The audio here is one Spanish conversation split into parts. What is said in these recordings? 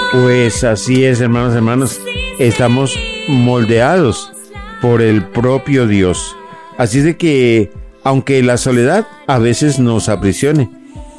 Pues así es, hermanos, estamos moldeados por el propio Dios. Así de que, aunque la soledad a veces nos aprisione,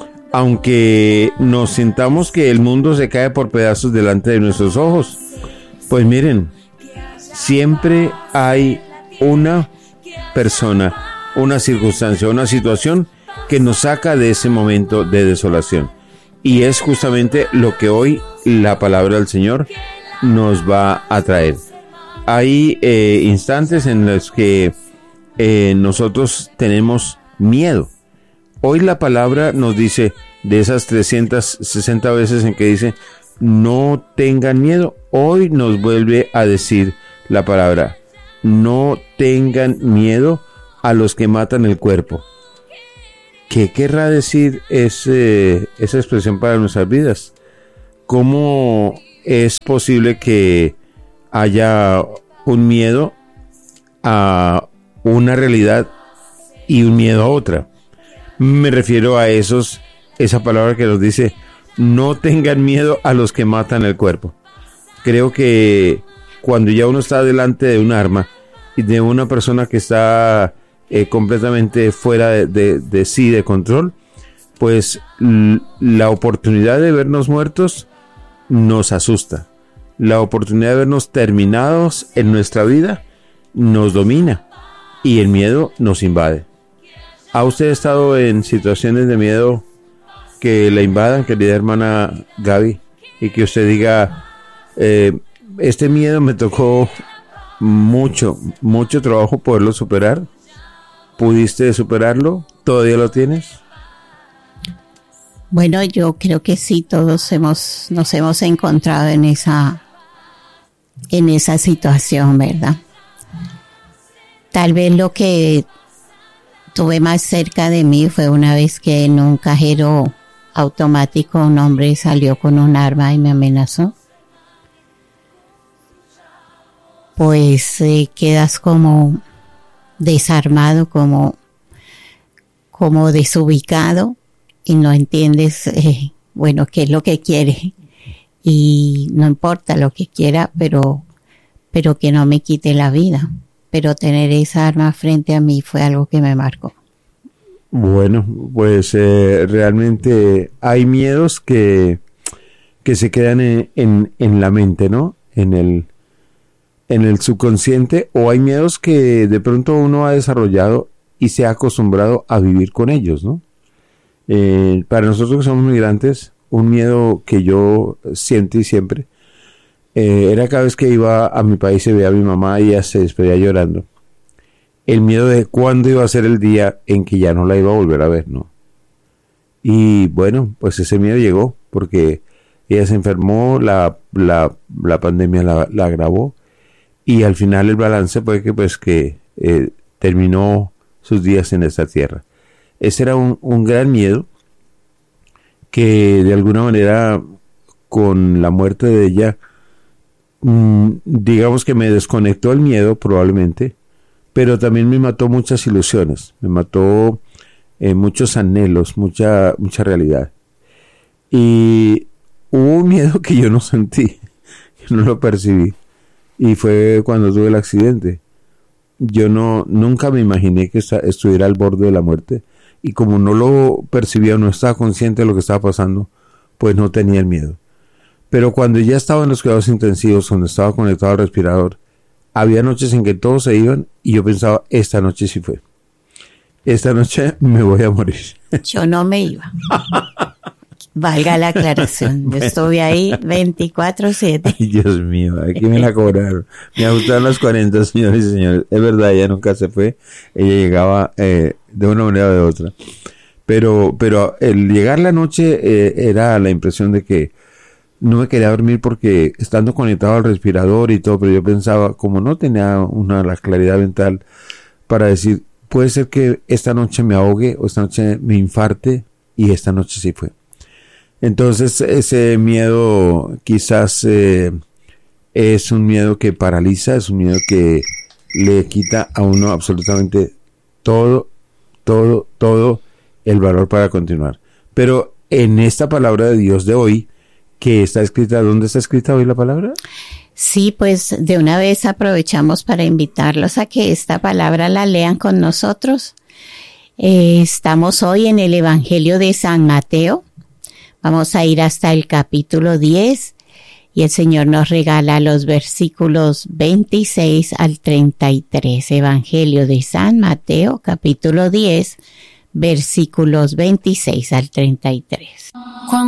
aunque nos sintamos que el mundo se cae por pedazos delante de nuestros ojos, pues miren, siempre hay una persona, una circunstancia, una situación que nos saca de ese momento de desolación. Y es justamente lo que hoy la palabra del Señor nos va a traer. Hay instantes en los que nosotros tenemos miedo. Hoy la palabra nos dice, de esas 360 veces en que dice, no tengan miedo, hoy nos vuelve a decir la palabra, no tengan miedo a los que matan el cuerpo. ¿Qué querrá decir esa expresión para nuestras vidas? ¿Cómo es posible que haya un miedo a una realidad y un miedo a otra? Me refiero a esa palabra que nos dice, no tengan miedo a los que matan el cuerpo. Creo que cuando ya uno está delante de un arma y de una persona que está completamente fuera de sí, de control, pues la oportunidad de vernos muertos nos asusta. La oportunidad de vernos terminados en nuestra vida nos domina y el miedo nos invade. ¿Ha usted estado en situaciones de miedo que la invadan, querida hermana Gaby? Y que usted diga, este miedo me tocó mucho trabajo poderlo superar. ¿Pudiste superarlo? ¿Todavía lo tienes? Bueno, yo creo que sí, todos nos hemos encontrado en esa situación, ¿verdad? Tal vez lo que tuve más cerca de mí fue una vez que en un cajero automático un hombre salió con un arma y me amenazó. Pues quedas como desarmado, como desubicado y no entiendes, bueno, qué es lo que quiere. Y no importa lo que quiera, pero que no me quite la vida. Pero tener esa arma frente a mí fue algo que me marcó. Bueno, pues realmente hay miedos que se quedan en la mente, ¿no? En el subconsciente, o hay miedos que de pronto uno ha desarrollado y se ha acostumbrado a vivir con ellos, ¿no? Para nosotros que somos migrantes, un miedo que yo siento siempre era cada vez que iba a mi país y veía a mi mamá y ella se despedía llorando. El miedo de cuándo iba a ser el día en que ya no la iba a volver a ver, ¿no? Y bueno, pues ese miedo llegó porque ella se enfermó, la pandemia la agravó y al final el balance fue que terminó sus días en esta tierra. Ese era un gran miedo que de alguna manera con la muerte de ella digamos que me desconectó el miedo probablemente, pero también me mató muchas ilusiones, me mató muchos anhelos, mucha realidad. Y hubo un miedo que yo no sentí, que no lo percibí, y fue cuando tuve el accidente. Yo nunca me imaginé que estuviera al borde de la muerte, y como no lo percibía, no estaba consciente de lo que estaba pasando, pues no tenía el miedo. Pero cuando ya estaba en los cuidados intensivos, cuando estaba conectado al respirador, había noches en que todos se iban y yo pensaba, esta noche sí fue. Esta noche me voy a morir. Yo no me iba. Valga la aclaración. Yo estuve ahí 24/7. Ay, Dios mío, aquí me la cobraron. Me ajustaron las 40, señores y señores. Es verdad, ella nunca se fue. Ella llegaba de una manera o de otra. Pero el llegar la noche era la impresión de que no me quería dormir porque estando conectado al respirador y todo, pero yo pensaba, como no tenía la claridad mental para decir, puede ser que esta noche me ahogue o esta noche me infarte, y esta noche sí fue. Entonces ese miedo quizás es un miedo que paraliza, es un miedo que le quita a uno absolutamente todo el valor para continuar. Pero en esta palabra de Dios de hoy, que está escrita. ¿Dónde está escrita hoy la palabra? Sí, pues de una vez aprovechamos para invitarlos a que esta palabra la lean con nosotros. Estamos hoy en el Evangelio de San Mateo. Vamos a ir hasta el capítulo 10 y el Señor nos regala los versículos 26 al 33. Evangelio de San Mateo, capítulo 10, versículos 26 al 33.